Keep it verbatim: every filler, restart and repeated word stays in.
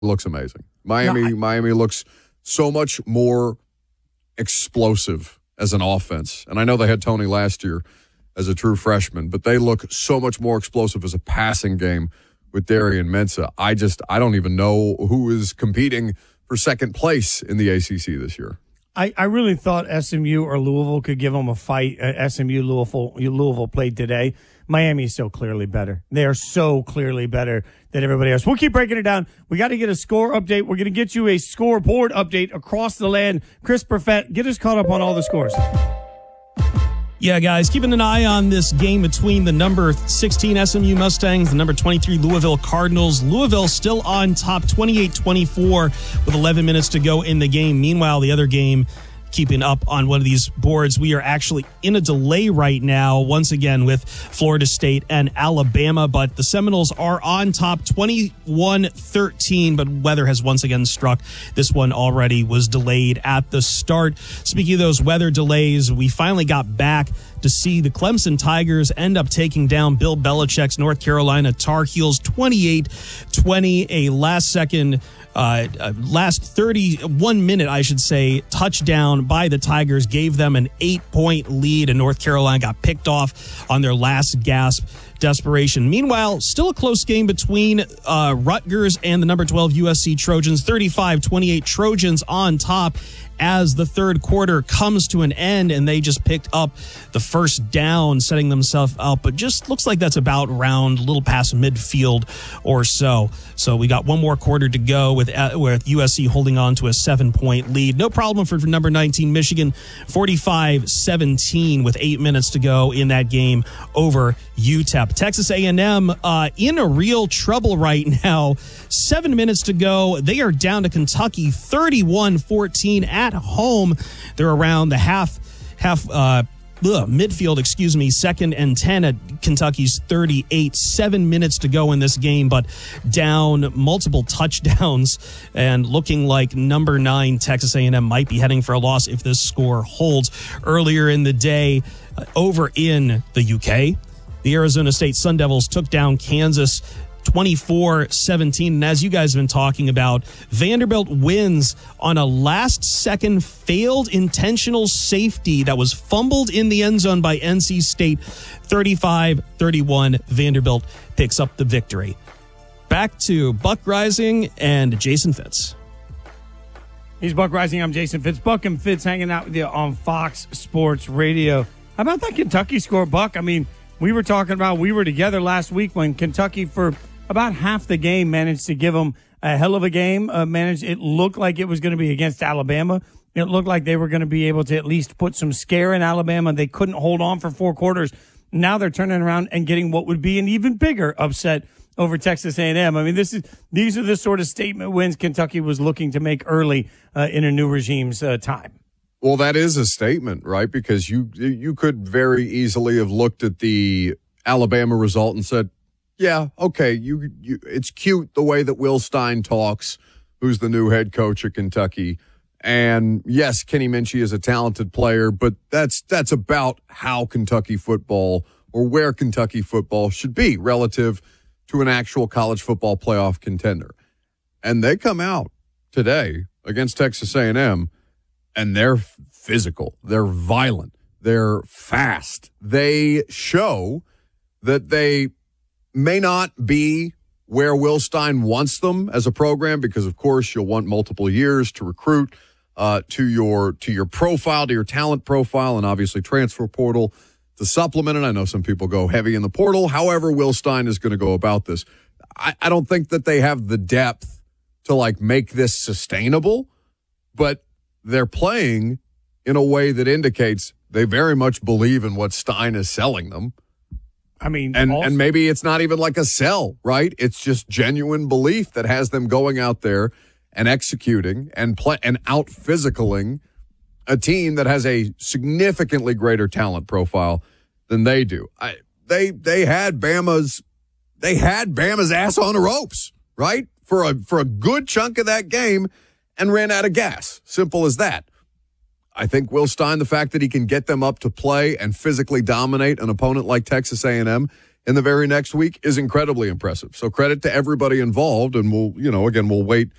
looks amazing. Miami, No, I, Miami looks so much more explosive as an offense. And I know they had Tony last year as a true freshman, but they look so much more explosive as a passing game with Darian Mensah. I just, I don't even know who is competing for second place in the A C C this year. I, I really thought S M U or Louisville could give them a fight. Uh, S M U, Louisville, Louisville played today. Miami is so clearly better. They are so clearly better than everybody else. We'll keep breaking it down. We got to get a score update. We're going to get you a scoreboard update across the land. Chris Perfett, get us caught up on all the scores. Yeah, guys, keeping an eye on this game between the number sixteen S M U Mustangs, the number twenty-three Louisville Cardinals. Louisville still on top, twenty-eight twenty-four with eleven minutes to go in the game. Meanwhile, the other game, keeping up on one of these boards, we are actually in a delay right now, once again, with Florida State and Alabama. But the Seminoles are on top, twenty-one thirteen, but weather has once again struck. This one already was delayed at the start. Speaking of those weather delays, we finally got back to see the Clemson Tigers end up taking down Bill Belichick's North Carolina Tar Heels twenty-eight twenty, a last-second Uh, uh, last thirty-one minute, I should say, touchdown by the Tigers gave them an eight-point lead, and North Carolina got picked off on their last gasp desperation. Meanwhile, still a close game between uh, Rutgers and the number twelve U S C Trojans, thirty-five twenty-eight, Trojans on top as the third quarter comes to an end, and they just picked up the first down, setting themselves up. But just looks like that's about around a little past midfield or so. So we got one more quarter to go with, uh, with U S C holding on to a seven-point lead. No problem for number nineteen Michigan, forty-five seventeen with eight minutes to go in that game over U T E P. Texas A and M uh, in a real trouble right now. Seven minutes to go. They are down to Kentucky, thirty-one fourteen at home. They're around the half half uh, ugh, midfield, excuse me, second and ten at Kentucky's thirty-eight. Seven minutes to go in this game, but down multiple touchdowns and looking like number nine Texas A and M might be heading for a loss if this score holds. Earlier in the day, uh, over in the U K, the Arizona State Sun Devils took down Kansas twenty-four seventeen. And as you guys have been talking about, Vanderbilt wins on a last-second failed intentional safety that was fumbled in the end zone by N C State. thirty-five thirty-one, Vanderbilt picks up the victory. Back to Buck Rising and Jason Fitz. He's Buck Rising. I'm Jason Fitz. Buck and Fitz hanging out with you on Fox Sports Radio. How about that Kentucky score, Buck? I mean, we were talking about, we were together last week when Kentucky, for about half the game, managed to give them a hell of a game. Uh, managed, it looked like it was going to be against Alabama. It looked like they were going to be able to at least put some scare in Alabama. They couldn't hold on for four quarters. Now they're turning around and getting what would be an even bigger upset over Texas A and M. I mean, this is these are the sort of statement wins Kentucky was looking to make early uh, in a new regime's uh, time. Well, that is a statement, right? Because you you could very easily have looked at the Alabama result and said, yeah, okay, you, you it's cute the way that Will Stein talks, who's the new head coach at Kentucky. And yes, Kenny Minchie is a talented player, but that's that's about how Kentucky football, or where Kentucky football should be relative to an actual college football playoff contender. And they come out today against Texas A and M, and they're physical, they're violent, they're fast. They show that they may not be where Will Stein wants them as a program, because, of course, you'll want multiple years to recruit uh, to your to your profile, to your talent profile, and obviously transfer portal to supplement it. I know some people go heavy in the portal. However, Will Stein is going to go about this. I, I don't think that they have the depth to, like, make this sustainable, but they're playing in a way that indicates they very much believe in what Stein is selling them. I mean, and also- and maybe it's not even like a sell, right? It's just genuine belief that has them going out there and executing and play and out physicaling a team that has a significantly greater talent profile than they do. I, they they had Bama's they had Bama's ass on the ropes, right? For a for a good chunk of that game, and ran out of gas. Simple as that. I think Will Stein, the fact that he can get them up to play and physically dominate an opponent like Texas A and M, in the very next week is incredibly impressive. So credit to everybody involved, and we'll, you know, again, we'll wait